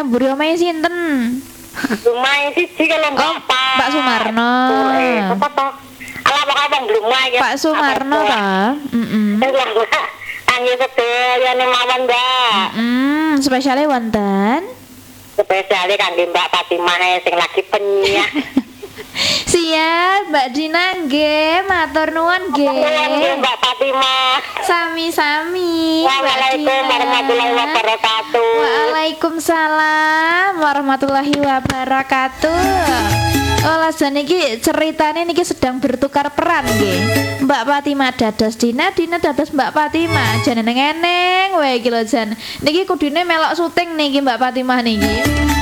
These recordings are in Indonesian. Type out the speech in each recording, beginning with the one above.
mburi omahe sinten? Lumayan siji kalau Pak Sumarno. Apa toh? Ala kok abang belum main. Pak Sumarno ta? Kangge sedaya mawon, Mbak. Spesiale wonten? Spesiale kangge Mbak Fatimah sing lagi penyiar. Siap, Mbak Dina nggih, matur nuwun nggih. Mbak Fatimah. Sami-sami. Waalaikumsalam warahmatullahi wabarakatuh. Waalaikumsalam warahmatullahi wabarakatuh. Oh, lajan niki ceritane niki sedang bertukar peran nggih. Mbak Fatimah dados Dina, Dina dados Mbak Fatimah. Jane neng-neng wae iki lho jan. Niki kudune melok syuting niki Mbak Fatimah niki.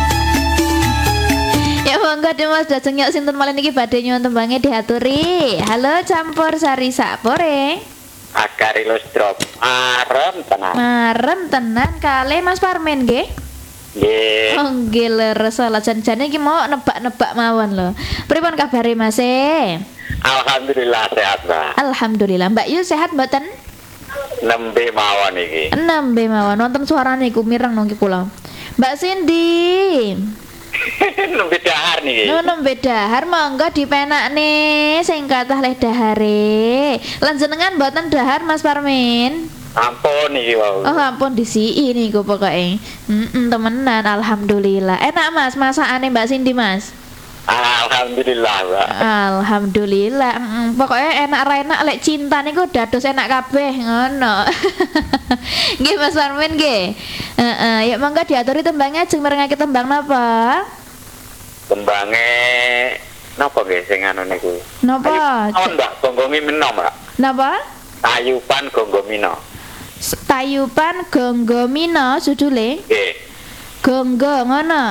Ya monggo Mas dajeng nyok sinten malih niki badhe nyuwun tembange diaturi. Halo campur sari sapore. Akari lustro marem tenan. Marem tenan kale Mas Parmen nggih. Nggih. Oh nggih leres lajan-jane iki mau nebak-nebak mawon lho. Pripun kabare Mas? Alhamdulillah sehat, Mbak. Alhamdulillah. Mbak Yu sehat mboten? Nembe mawon iki. Nembe mawon wonten suarane iku mireng niki kula. Mbak Cindy. Nembe dahar niki. Nembe dahar monggo dipenakne sing kathah leh dahare. Lan jenengan mboten dahar Mas Parmin? Ampun iki wau. Oh ampun disiki niku pokoke. Temenan alhamdulillah. Enak Mas masakane Mbak Cindy Mas. Alhamdulillah, Mbak. Alhamdulillah. Pokoknya enak ra enak lek cinta niku dados enak kabeh ngono. Nggih Mas Parmin nggih. Ya monggo diaturi tembangnya ajeng merengake tembang napa? Tembange napa nggih sing anu niku? Napa? Oh, Mbak, gonggongi meno, Mbak. Napa? Tayupan gonggomino. Tayupan Gonggomino judule? Nggih. Gonggo ngono.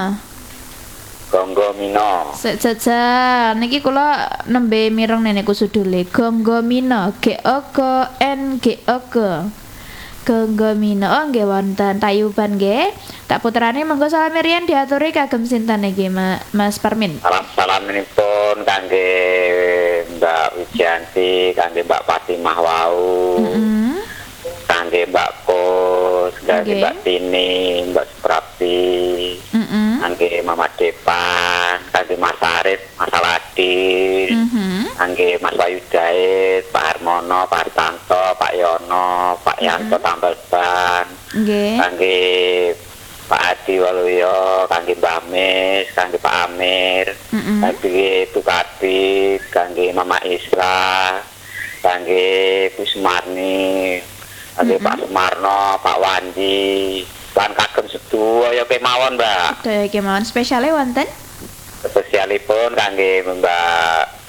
Gonggomino. Sejajar niki kula nembe mireng niku judule Gonggomino. G O G N G O G. Gonggomino oh nggih wonten tayuban nggih. Tak puterane monggo salam riyen diaturi kagem sinten niki Mas Parmin. Salam-salaminipun kangge Mbak Wijanti, kangge Mbak Fatimah wau. Kangge Mbak Kos, kangge Mbak Tini, Mbak Suprapti. Kangge Mama Depan, kangge Mas Arif, Mas Aladin. Kangge Mas Bayu Dait, Pak Harmono, Pak Hartanto, Pak Yono, Pak Yanto Tambelban. Nggih. Kangge Pak Adi Waluyo, kangge Mbak Mes, kangge Pak Amir, kangge Tukati, kangge Mama Isra, kangge Bu Sumarni, kangge Pak Sumarno, Pak Wandi, lan kagem sedaya ya kemawon, Mbak. Sedaya kemawon spesiale wonten? Spesialipun kangge Mbak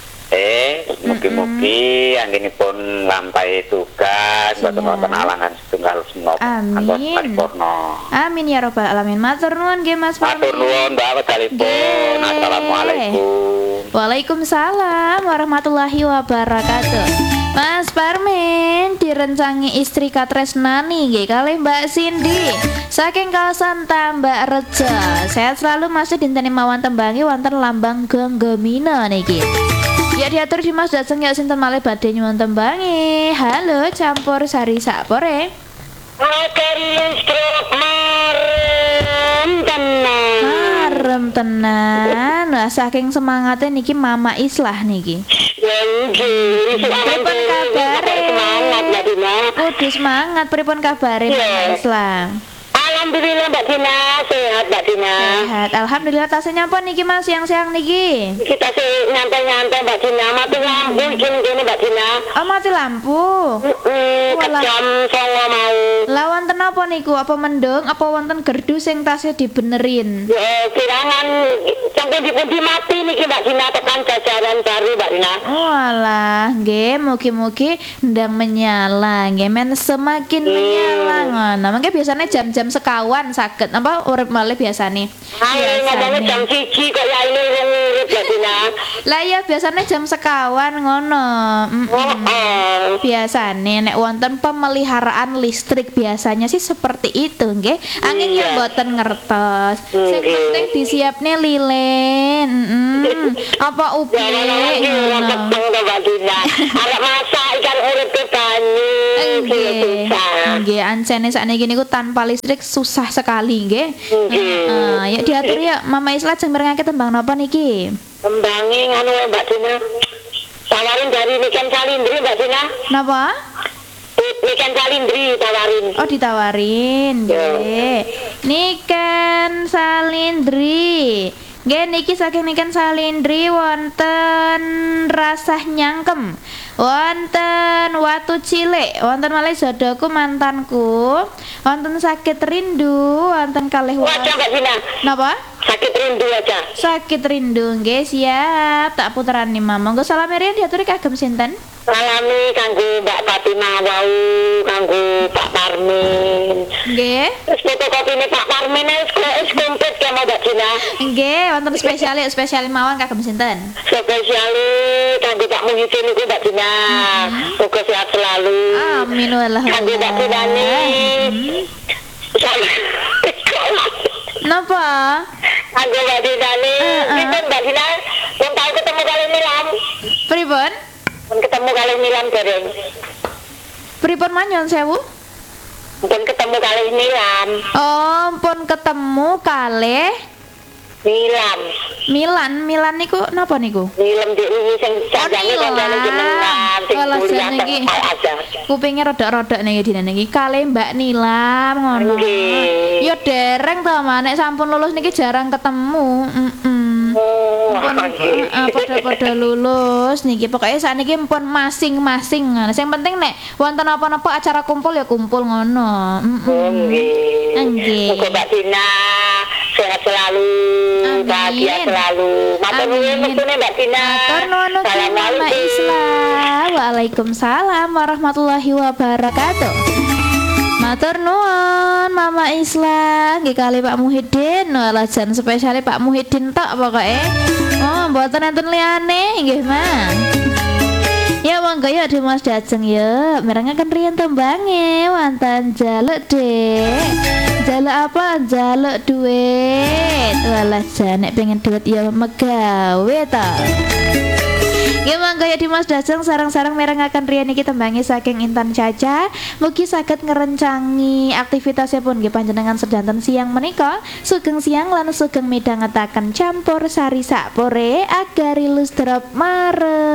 mugi-mugi anggenipun lampahi tugas boten alangan setunggal menapa. Amin. Amin ya rabbal alamin. Matur nuwun nggih Mas Parmin. Matur nuwun Mbak wedalipun. Assalamualaikum. Waalaikumsalam warahmatullahi wabarakatuh. Mas Parmin direncangi istri katresnani nggih kalih Mbak Cindy saking kawasan Tambak Rejo. Sehat selalu masih dinteni mawon tembangi wonten lambang Gonggomino niki. Ya diatur di Mas dajeng ya sinten malih badhe nyuwun tembangi. Halo campur sari sapore. Marem tenan. Wah saking semangatnya niki Mama Islah niki. Pripun kabare? Kudu semangat pripun kabare Mama Islah? Alhamdulillah Mbak Dina, sehat Mbak Dina. Sehat, alhamdulillah. Tasnya nyapa niki Mas siang-siang niki? Kita sih nyantai-nyantai Mbak Dina, mati lampu gini Mbak Dina. Oh mati lampu. Jam 09.00 mau. Lah wonten apa niku? Apa mendung? Apa wonten gerdu sing tasnya dibenerin? Ya kirangan sampai dipundi mati niki Mbak Dina tekan jajaran baru Mbak Dina. Walah, nggih mugi-mugi ndang menyala, nggih men semakin menyala ngono. Mangke biasanya jam-jam sekawan saged apa urip malih biasane. Ayo ngomongnya jam 1 kok ya ini urip Mbak Dina. Lah ya biasanya jam sekawan ngono. Biasane nek wonten pemeliharaan listrik biasanya sih seperti itu nggih. Angin ya mboten ngertos. Sing penting disiapne lilin. Apa ubi ngono. Arek masak ikan urip ke banyu. Nggih ancene sakniki niku tanpa listrik susah sekali nggih. Nggih. Ya diatur ya Mama Isla jeng mirengake tembang napa niki? Tembange nganu Mbak Dina. Tawarin dari Niken Salindri Mbak Dina. Napa? Niken Salindri tawarin. Oh ditawarin nggih. Niken Salindri. Nggih niki saking Niken Salindri wonten rasah nyangkem. Wonten watu cilik, wonten malih jodohku mantanku, wonten sakit rindu, wonten kalih Wajah Mbak Dina. Napa? Sakit rindu aja. Sakit rindu nggih siap tak puterani Mama. Monggo salamirian diaturi kagem sinten? Salami kanggo Mbak Fatimah wau, kanggo Pak Parmin. Nggih. Terus fotokopine Pak Parmin wis komplit ya Mbak Dina. Nggih, wonten spesial mawon kagem sinten? Spesial kanggo Pak Muhyiddin niku Mbak Dina. Semoga sehat selalu. Amin wallahi. Kanggo Mbak Dina ni. Napa? Kanggo Mbak Dina ni. Pinten Mbak Dina? Wong tau ketemu kali Milan. Pripun? Pun ketemu kali Milan bareng. Pripun manyon sewu? Pun ketemu kali Milan. Oh, pun ketemu kalih Milan niku napa niku? Milan di ini sing janjane kanjane jenengan sing Walah, kuliah niki. aja. Kupingnya rodok-rodok niki dina niki kalih Mbak Nilam ngono. Nggih. Ya dereng to, Nek sampun lulus niki jarang ketemu. Oh, Pada lulus niki pokoknya saat niki pun masing-masing. Yang penting nek wonten apa-apa acara kumpul ya kumpul ngono. Nggih. Nggih. Muga Mbak Dina sehat selalu, bahagia selalu. Matur nuwun mestune Mbak Dina. Matur nuwun Mama Isla. Waalaikumsalam warahmatullahi wabarakatuh. Matur nuwun Mama Isla, nggih kali Pak Muhyiddin, walah jan spesiale Pak Muhyiddin tok pokoke. Oh, mboten enten liyane nggih, Mang. Ya monggo ya Dimas Dajeng ya. Mirengaken riyen tembange wonten jaluk Dek. Jaluk apa? Jaluk duit. Walah jan nek pengen duit ya megawe ta. Ya mangga ya Dimas Dajeng sareng-sareng mirengaken riyen iki tembange saking Intan Caca. Mugi saged ngerencangi aktivitasipun nggih panjenengan sedanten siang menika. Sugeng siang lan sugeng midhangetaken campur sari sakpore agar ilus drop mare.